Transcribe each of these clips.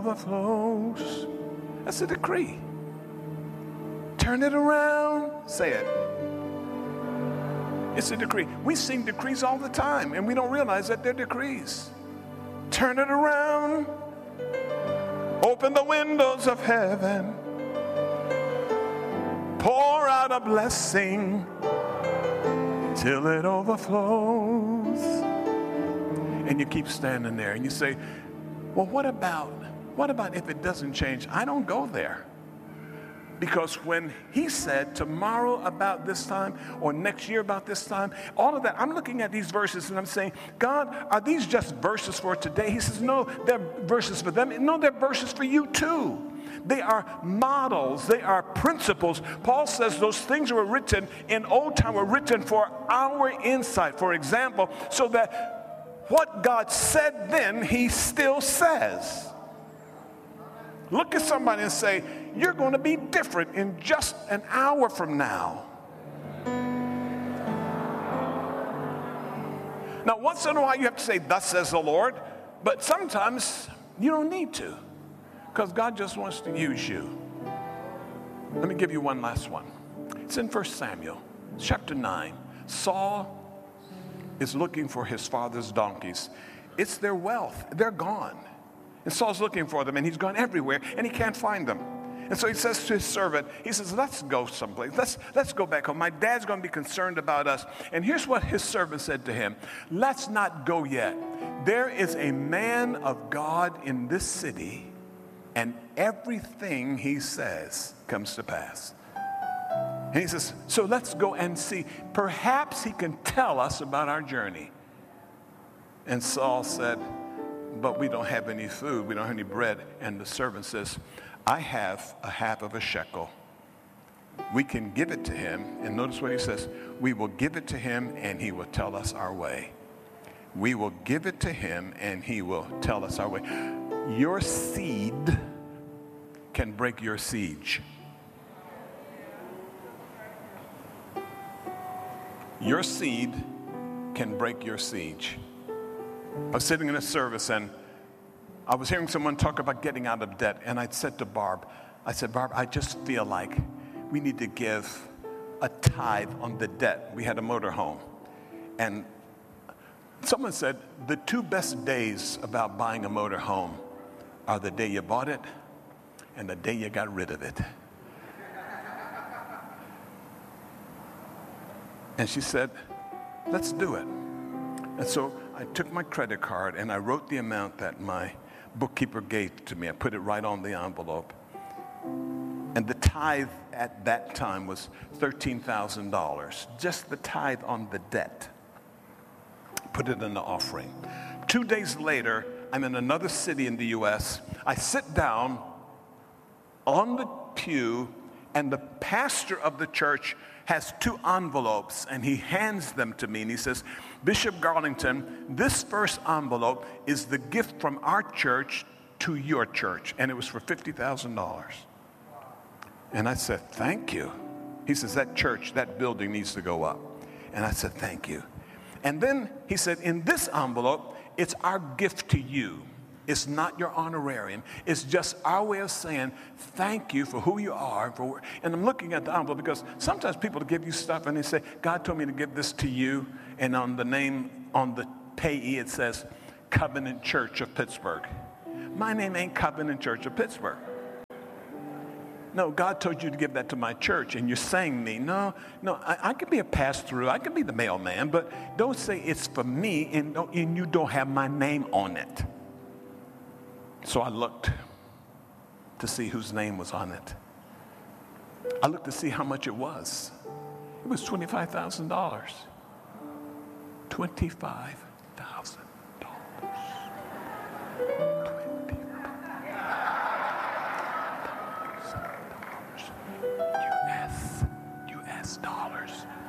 overflows. That's a decree. Turn it around. Say it. It's a decree. We sing decrees all the time, and we don't realize that they're decrees. Turn it around. Open the windows of heaven. Pour out a blessing till it overflows. And you keep standing there and you say, well, what about if it doesn't change? I don't go there. Because when he said tomorrow about this time or next year about this time, all of that, I'm looking at these verses and I'm saying, God, are these just verses for today? He says, no, they're verses for them. No, they're verses for you too. They are models. They are principles. Paul says those things that were written in old time were written for our insight, for example, so that what God said then, he still says. Look at somebody and say, you're going to be different in just an hour from now. Now, once in a while you have to say, thus says the Lord, but sometimes you don't need to, because God just wants to use you. Let me give you one last one. It's in 1 Samuel chapter 9. Saul is looking for his father's donkeys. It's their wealth. They're gone. And Saul's looking for them, and he's gone everywhere, and he can't find them. And so he says to his servant, he says, let's go someplace. Let's go back home. My dad's going to be concerned about us. And here's what his servant said to him. Let's not go yet. There is a man of God in this city, and everything he says comes to pass. And he says, so let's go and see. Perhaps he can tell us about our journey. And Saul said, but we don't have any food. We don't have any bread. And the servant says, I have a half of a shekel. We can give it to him. And notice what he says. We will give it to him and he will tell us our way. We will give it to him and he will tell us our way. Your seed can break your siege. Your seed can break your siege. I was sitting in a service and I was hearing someone talk about getting out of debt. And I said to Barb, I just feel like we need to give a tithe on the debt. We had a motorhome. And someone said, the two best days about buying a motorhome are the day you bought it and the day you got rid of it. And she said, let's do it. And so I took my credit card and I wrote the amount that my bookkeeper gave to me. I put it right on the envelope. And the tithe at that time was $13,000. Just the tithe on the debt. Put it in the offering. 2 days later, I'm in another city in the U.S. I sit down on the pew and the pastor of the church has two envelopes and he hands them to me and he says, Bishop Garlington, this first envelope is the gift from our church to your church. And it was for $50,000. And I said, thank you. He says, that church, that building needs to go up. And I said, thank you. And then he said, in this envelope, it's our gift to you. It's not your honorarium. It's just our way of saying thank you for who you are. And I'm looking at the envelope because sometimes people give you stuff and they say, God told me to give this to you. And on the name, on the payee, it says Covenant Church of Pittsburgh. My name ain't Covenant Church of Pittsburgh. No, God told you to give that to my church, and you're saying me. No, I could be a pass-through. I could be the mailman, but don't say it's for me, and you don't have my name on it. So I looked to see whose name was on it. I looked to see how much it was. It was $25,000. $25,000. US dollars.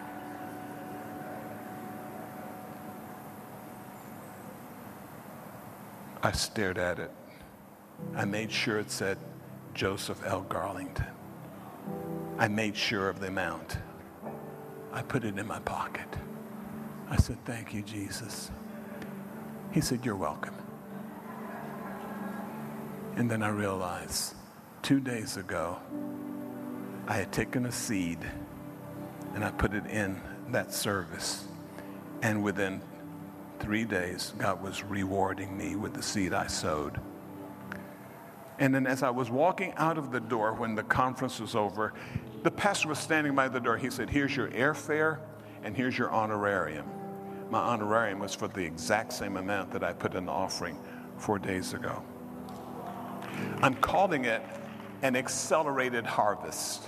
I stared at it. I made sure it said Joseph L. Garlington. I made sure of the amount. I put it in my pocket. I said, thank you, Jesus. He said, you're welcome. And then I realized 2 days ago, I had taken a seed and I put it in that service. And within 3 days, God was rewarding me with the seed I sowed. And then as I was walking out of the door when the conference was over, the pastor was standing by the door. He said, here's your airfare and here's your honorarium. My honorarium was for the exact same amount that I put in the offering 4 days ago. I'm calling it an accelerated harvest.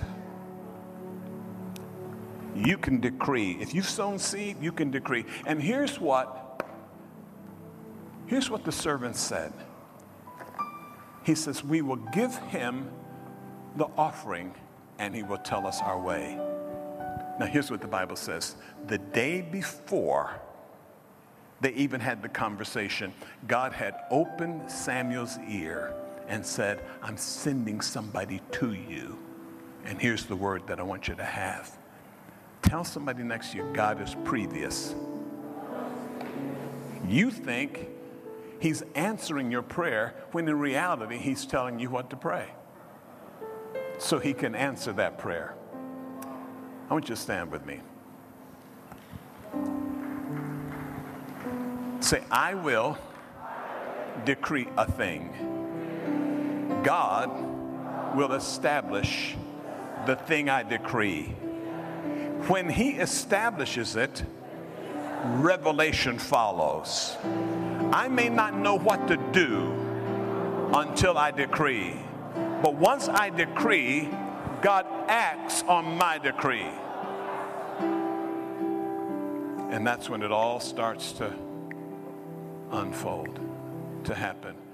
You can decree. If you've sown seed, you can decree. And here's what the servant said. He says, we will give him the offering and he will tell us our way. Now here's what the Bible says. The day before they even had the conversation, God had opened Samuel's ear and said, I'm sending somebody to you. And here's the word that I want you to have. Tell somebody next to you, God is previous. You think he's answering your prayer when in reality he's telling you what to pray. So he can answer that prayer. I want you to stand with me. Say, I will decree a thing. God will establish the thing I decree. When he establishes it, revelation follows. I may not know what to do until I decree. But once I decree, God acts on my decree. And that's when it all starts to unfold, to happen.